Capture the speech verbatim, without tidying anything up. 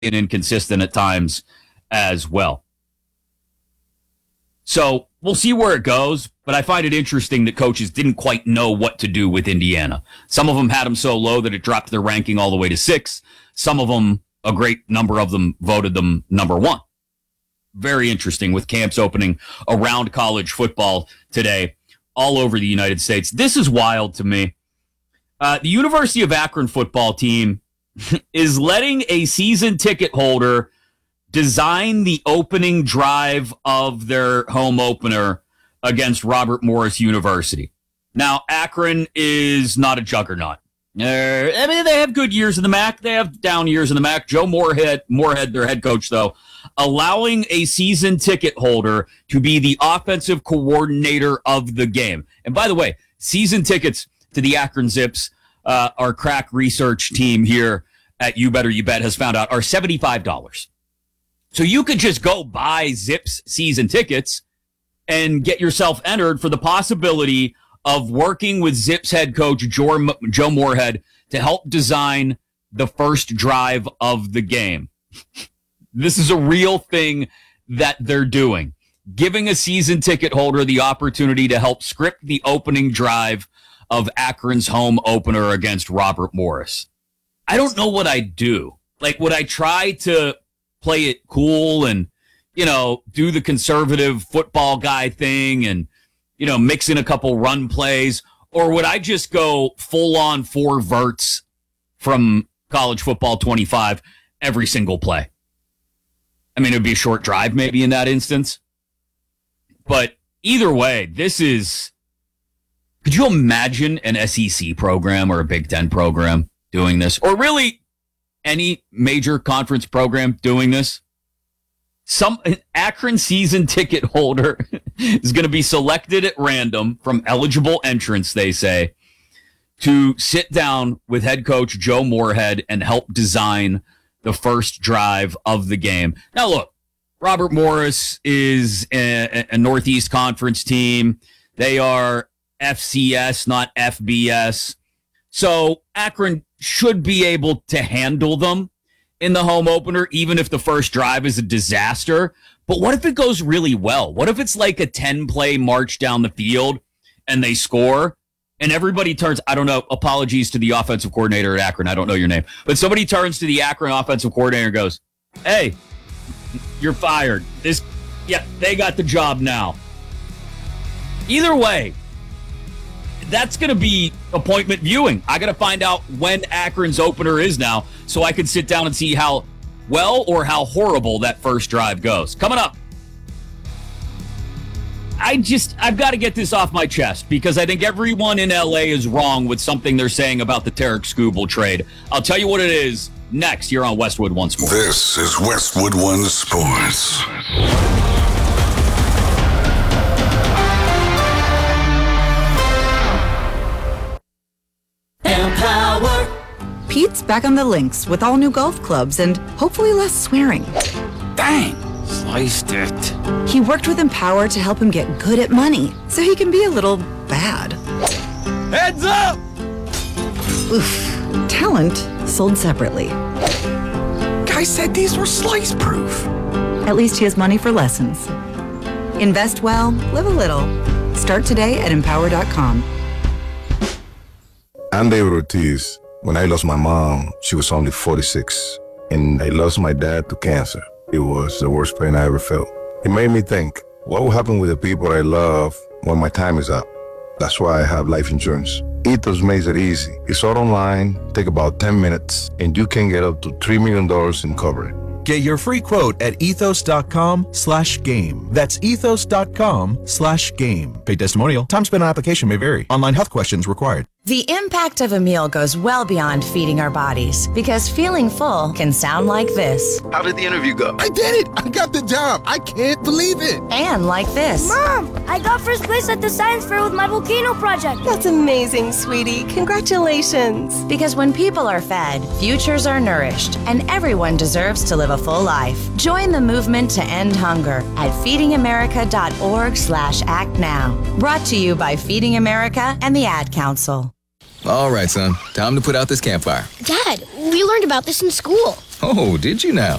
inconsistent at times as well. So we'll see where it goes, but I find it interesting that coaches didn't quite know what to do with Indiana. Some of them had them so low that it dropped their ranking all the way to six. Some of them, a great number of them, voted them number one. Very interesting with camps opening around college football today all over the United States. This is wild to me. Uh, the University of Akron football team is letting a season ticket holder design the opening drive of their home opener against Robert Morris University. Now, Akron is not a juggernaut. Uh, I mean, they have good years in the M A C. They have down years in the M A C. Joe Moorhead, Moorhead, their head coach, though, allowing a season ticket holder to be the offensive coordinator of the game. And by the way, season tickets to the Akron Zips, uh, our crack research team here at You Better You Bet has found out, are seventy-five dollars. So you could just go buy Zips season tickets and get yourself entered for the possibility of working with Zips head coach Joe, Joe Moorhead to help design the first drive of the game. This is a real thing that they're doing, giving a season ticket holder the opportunity to help script the opening drive of Akron's home opener against Robert Morris. I don't know what I'd do. Like, would I try to play it cool and, you know, do the conservative football guy thing and, you know, mix in a couple run plays? Or would I just go full on four verts from College Football twenty-five every single play? I mean, it would be a short drive maybe in that instance. But either way, this is, could you imagine an S E C program or a Big Ten program doing this? Or really any major conference program doing this? Some an Akron season ticket holder is going to be selected at random from eligible entrants, they say, to sit down with head coach Joe Moorhead and help design the first drive of the game. Now, look, Robert Morris is a, a Northeast Conference team. They are F C S, not F B S. So Akron should be able to handle them in the home opener, even if the first drive is a disaster. But what if it goes really well? What if it's like a ten-play march down the field and they score and everybody turns, I don't know, apologies to the offensive coordinator at Akron, I don't know your name, but somebody turns to the Akron offensive coordinator and goes, hey, you're fired. This, yeah, they got the job now. Either way, that's going to be appointment viewing. I got to find out when Akron's opener is now so I can sit down and see how well or how horrible that first drive goes. Coming up, I just, I've got to get this off my chest because I think everyone in L A is wrong with something they're saying about the Tarek Skubal trade. I'll tell you what it is next here on Westwood One Sports. This is Westwood One Sports. Empower. Pete's back on the links with all new golf clubs and hopefully less swearing. Dang, sliced it. He worked with Empower to help him get good at money so he can be a little bad. Heads up! Oof. Talent sold separately. Guy said these were slice proof. At least he has money for lessons. Invest well, live a little. Start today at empower dot com. I'm David Ortiz. When I lost my mom, she was only forty-six, and I lost my dad to cancer. It was the worst pain I ever felt. It made me think, what will happen with the people I love when my time is up? That's why I have life insurance. Ethos makes it easy. It's all online, take about ten minutes, and you can get up to three million dollars in coverage. Get your free quote at ethos.com slash game. That's ethos.com slash game. Paid testimonial. Time spent on application may vary. Online health questions required. The impact of a meal goes well beyond feeding our bodies because feeling full can sound like this. How did the interview go? I did it! I got the job! I can't believe it! And like this. Mom, I got first place at the science fair with my volcano project. That's amazing, sweetie. Congratulations. Because when people are fed, futures are nourished, and everyone deserves to live a full life. Join the movement to end hunger at feedingamerica.org slash act now. Brought to you by Feeding America and the Ad Council. All right, son. Time to put out this campfire. Dad, we learned about this in school. Oh, did you now?